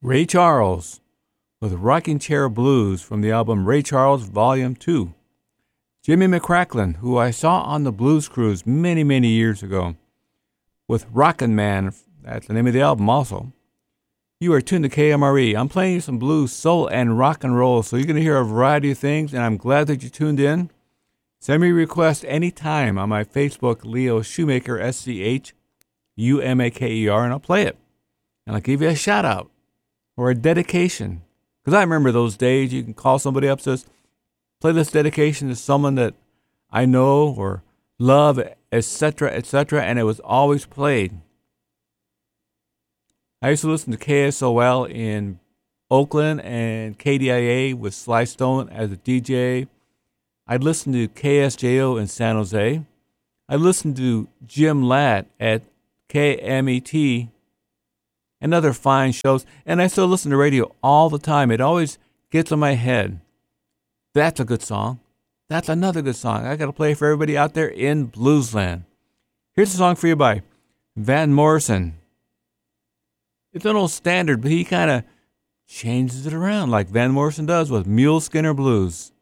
Ray Charles with Rocking Chair Blues from the album Ray Charles Volume 2. Jimmy McCracklin, who I saw on the Blues Cruise many, many years ago, with Rockin' Man, that's the name of the album also. You are tuned to KMRE. I'm playing you some blues, soul, and rock and roll, so you're going to hear a variety of things, and I'm glad that you tuned in. Send me a request anytime on my Facebook, Leo Shoemaker, SCHUMAKER, and I'll play it. And I'll give you a shout-out or a dedication. Because I remember those days you can call somebody up and says, play this dedication to someone that I know or love, etc., and it was always played. I used to listen to KSOL in Oakland and KDIA with Sly Stone as a DJ. I'd listen to KSJO in San Jose. I listened to Jim Ladd at KMET and other fine shows. And I still listen to radio all the time. It always gets in my head. That's a good song. That's another good song. I got to play for everybody out there in Bluesland. Here's a song for you by Van Morrison. It's an old standard, but he kind of changes it around like Van Morrison does with Mule Skinner Blues.